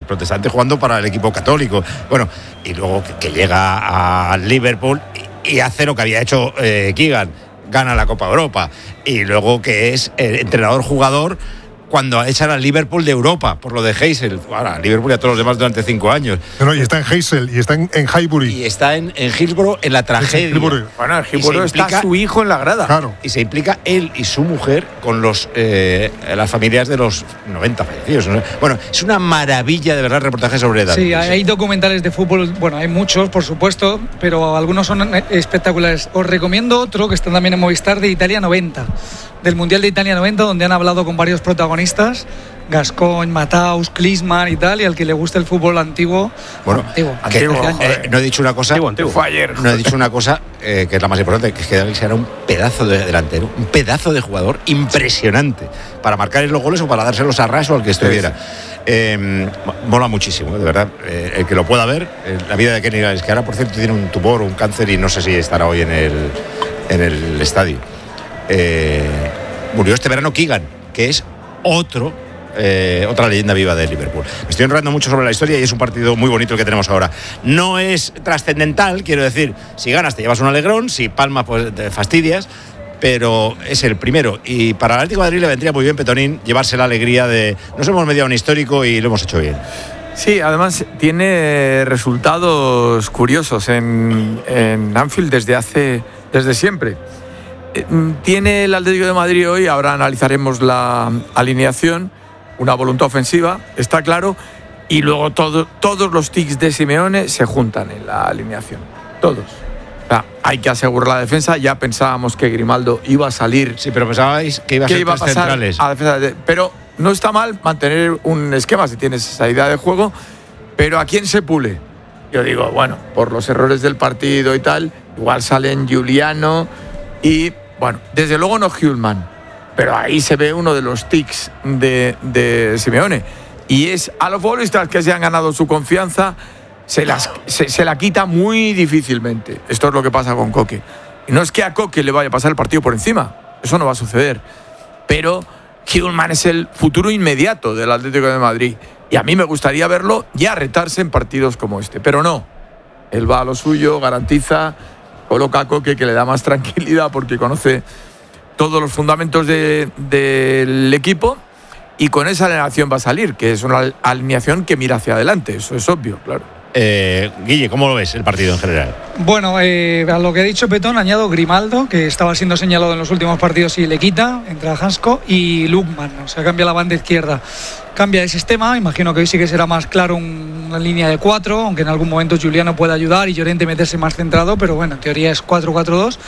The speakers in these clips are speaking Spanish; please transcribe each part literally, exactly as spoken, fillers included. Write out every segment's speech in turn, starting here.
protestante jugando para el equipo católico. Bueno, y luego que, que llega al Liverpool y, y hace lo que había hecho eh, Keegan, gana la Copa Europa. Y luego que es eh, entrenador-jugador cuando echan al Liverpool de Europa por lo de Heysel. Ahora, Liverpool y a todos los demás durante cinco años. No, no, y está en Heysel y está en, en Highbury. Y está en, en Hillsborough en la tragedia. Hillsborough. Bueno, en Hillsborough está implica, su hijo en la grada. Claro. Y se implica él y su mujer con los eh, las familias de los noventa fallecidos. ¿No? Bueno, es una maravilla de verdad el reportaje sobre edad. Sí, hay documentales de fútbol, bueno, hay muchos, por supuesto, pero algunos son espectaculares. Os recomiendo otro que está también en Movistar, de Italia noventa, del Mundial de Italia noventa, donde han hablado con varios protagonistas, Gascoigne, Mataus, Klinsmann y tal, y al que le guste el fútbol antiguo. Bueno, antiguo. Que, antiguo eh, no he dicho una cosa. Antiguo, antiguo. Fue ayer. No he dicho una cosa eh, que es la más importante, que es que Dalglish era un pedazo de delantero, un pedazo de jugador impresionante para marcar los goles o para dárselos a Ras o al que estuviera. Sí, sí. Eh, mola muchísimo, de verdad. Eh, el que lo pueda ver, eh, la vida de Kenny Dalglish, que ahora por cierto tiene un tumor, un cáncer y no sé si estará hoy en el en el estadio. Eh, murió este verano Keegan, que es otro. Eh, otra leyenda viva de Liverpool. Me estoy enredando mucho sobre la historia y es un partido muy bonito el que tenemos ahora. No es trascendental, quiero decir, si ganas te llevas un alegrón, si palmas pues te fastidias, pero es el primero. Y para el Atlético de Madrid le vendría muy bien, Petonín, llevarse la alegría de nos hemos mediado un histórico y lo hemos hecho bien. Sí, además tiene resultados curiosos en, en Anfield desde hace desde siempre. Tiene el Atlético de Madrid hoy, ahora analizaremos la alineación, una voluntad ofensiva, está claro, y luego todo, todos los tics de Simeone se juntan en la alineación, todos. O sea, hay que asegurar la defensa, ya pensábamos que Grimaldo iba a salir. Sí, pero pensabais que iba a ser iba a pasar centrales. A defensa de, pero no está mal mantener un esquema si tienes esa idea de juego, pero ¿a quién se pule? Yo digo, bueno, por los errores del partido y tal, igual salen Giuliano y, bueno, desde luego no Hjulman. Pero ahí se ve uno de los tics de, de Simeone. Y es a los futbolistas que se han ganado su confianza, se, las, se, se la quita muy difícilmente. Esto es lo que pasa con Koke. Y no es que a Koke le vaya a pasar el partido por encima. Eso no va a suceder. Pero Hjulman es el futuro inmediato del Atlético de Madrid. Y a mí me gustaría verlo ya retarse en partidos como este. Pero no. Él va a lo suyo, garantiza, coloca a Koke, que le da más tranquilidad porque conoce todos los fundamentos de, del equipo, y con esa alineación va a salir, que es una alineación que mira hacia adelante, eso es obvio, claro. Eh, Guille, ¿cómo lo ves el partido en general? Bueno, eh, a lo que ha dicho Petón añado Grimaldo, que estaba siendo señalado en los últimos partidos y le quita, entra Hansko, y Lukman, o sea, cambia la banda izquierda. Cambia de sistema, imagino que hoy sí que será más claro un, una línea de cuatro, aunque en algún momento Giuliano pueda ayudar y Llorente meterse más centrado, pero bueno, en teoría es cuatro cuatro dos.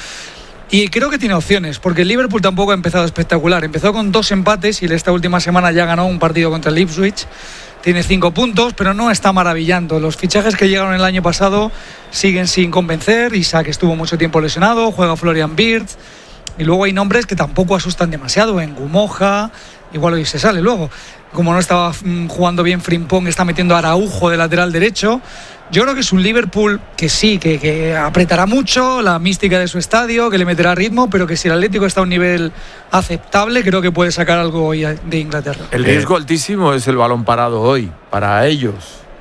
Y creo que tiene opciones, porque el Liverpool tampoco ha empezado espectacular. Empezó con dos empates y esta última semana ya ganó un partido contra el Ipswich. Tiene cinco puntos, pero no está maravillando. Los fichajes que llegaron el año pasado siguen sin convencer. Isaac estuvo mucho tiempo lesionado, juega Florian Wirtz. Y luego hay nombres que tampoco asustan demasiado. En Gumoja, igual hoy se sale luego. Como no estaba jugando bien Frimpong, está metiendo a Araujo de lateral derecho. Yo creo que es un Liverpool que sí, que, que apretará mucho la mística de su estadio, que le meterá ritmo, pero que si el Atlético está a un nivel aceptable, creo que puede sacar algo hoy de Inglaterra. El riesgo eh. altísimo es el balón parado hoy, para ellos.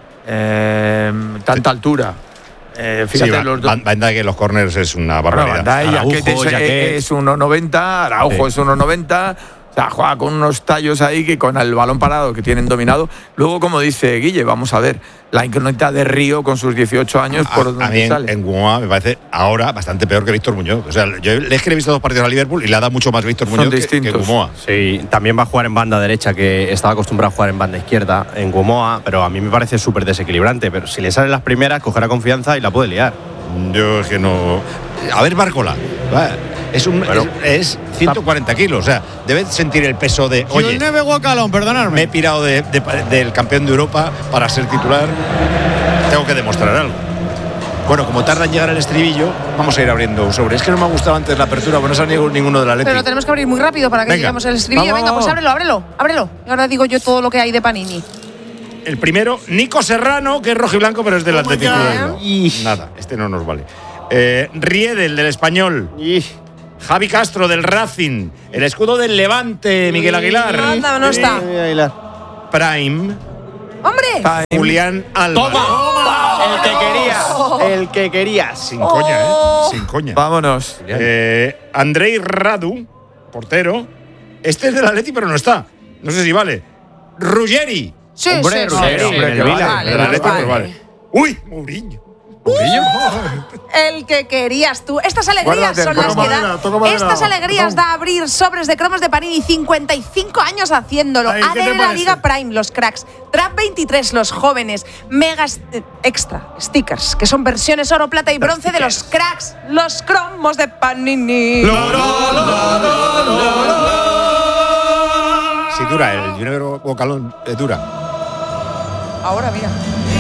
Eh, tanta altura. Eh, fíjate, sí, los dos. Van Dijk en los corners es una barbaridad. Bueno, Van Dijk es, es uno noventa, Araujo sí. es uno noventa. O sea, juega con unos tallos ahí que con el balón parado que tienen dominado. Luego, como dice Guille, vamos a ver la incógnita de Río con sus dieciocho años a, por donde a mí sale. En Gumoa me parece ahora bastante peor que Víctor Muñoz. O sea, yo es que le he visto dos partidos a Liverpool y le ha dado mucho más Víctor Muñoz que, que Gumoa. Sí, también va a jugar en banda derecha, que estaba acostumbrado a jugar en banda izquierda, en Gumoa, pero a mí me parece súper desequilibrante. Pero si le salen las primeras, cogerá confianza y la puede liar. Yo es que no. A ver, Bárcola. Es, un, bueno, es, es ciento cuarenta kilos, o sea, debes sentir el peso de. Oye, el Neve Guacalón, perdonadme. Me he pirado de, de, del campeón de Europa para ser titular. Tengo que demostrar algo. Bueno, como tarda en llegar el estribillo, vamos a ir abriendo sobre. Es que no me ha gustado antes la apertura, porque no salió ninguno de la letra. Pero lo tenemos que abrir muy rápido para que Venga. lleguemos al estribillo. Vamos, Venga, vamos. pues ábrelo, ábrelo, ábrelo. Y ahora digo yo todo lo que hay de Panini. El primero, Nico Serrano, que es rojo y blanco, pero es del Atlético de Bilbao. Nada, este no nos vale. Eh, Riedel, del Español. Y Javi Castro, del Racing. El escudo del Levante, Miguel Aguilar. Anda, no está. Prime. ¡Hombre! Time. Julián Álvarez. El que querías. El que querías. Sin coña, ¿eh? Sin coña. Vámonos. Eh, Andrei Radu, portero. Este es del Atleti, pero no está. No sé si vale. Ruggeri. Sí, Hombre, sí, sí, Ruggeri, sí. en el Vale, Vila. vale, Del Atleti, vale. pero vale. Uy, Mourinho. El que querías tú. Estas alegrías Guárdate, son toca las que madera, dan. toca madera. Estas alegrías No. da abrir sobres de cromos de Panini. cincuenta y cinco años haciéndolo. Ay, ¿qué A D te en la parece? Liga Prime, los cracks. Trap veintitrés, los jóvenes. Megas eh, extra, stickers, que son versiones oro, plata y bronce de los cracks. Los cromos de Panini. Sí, dura. El Junior Bocalón eh, dura. Ahora mira.